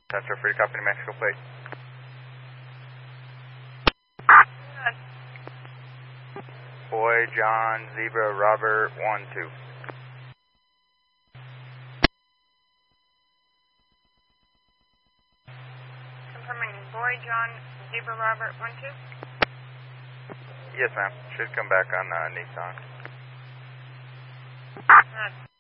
Tester free to copy New Mexico plate. Boy, John, Zebra, Robert, 1-2. Confirming Boy, John, Zebra, Robert, 1-2? Yes, ma'am. Should come back on Nissan.